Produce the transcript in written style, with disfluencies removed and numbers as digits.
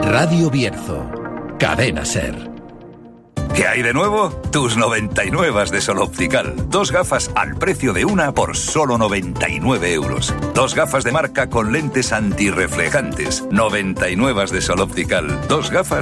Radio Bierzo. Cadena SER. ¿Qué hay de nuevo? Tus 99 de Sol Optical. 2 gafas al precio de una por solo 99 euros. 2 gafas de marca con lentes antirreflejantes. 99 de Sol Optical. 2 gafas